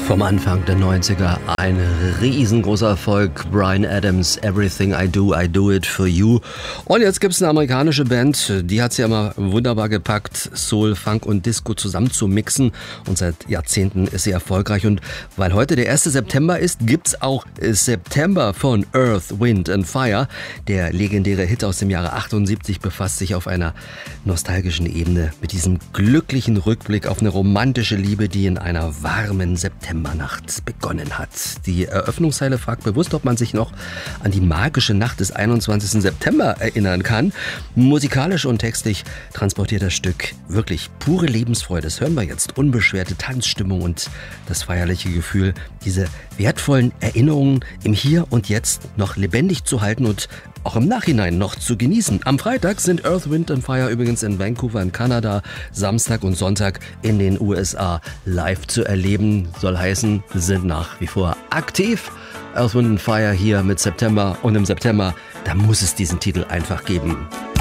Vom Anfang der 90er ein riesengroßer Erfolg. Bryan Adams, Everything I Do It For You. Und jetzt gibt es eine amerikanische Band, die hat es ja immer wunderbar gepackt, Soul, Funk und Disco zusammen zu mixen. Und seit Jahrzehnten ist sie erfolgreich. Und weil heute der 1. September ist, gibt es auch September von Earth, Wind and Fire. Der legendäre Hit aus dem Jahre 78 befasst sich auf einer nostalgischen Ebene mit diesem glücklichen Rückblick auf eine romantische Liebe, die in einer warmen Septembernacht begonnen hat. Die Eröffnungszeile fragt bewusst, ob man sich noch an die magische Nacht des 21. September erinnern kann. Musikalisch und textlich transportiert das Stück wirklich pure Lebensfreude. Das hören wir jetzt. Unbeschwerte Tanzstimmung und das feierliche Gefühl, diese wertvollen Erinnerungen im Hier und Jetzt noch lebendig zu halten und auch im Nachhinein noch zu genießen. Am Freitag sind Earth, Wind and Fire übrigens in Vancouver in Kanada, Samstag und Sonntag in den USA live zu erleben. Soll heißen, sind nach wie vor aktiv. Earth, Wind and Fire hier mit September und im September, da muss es diesen Titel einfach geben.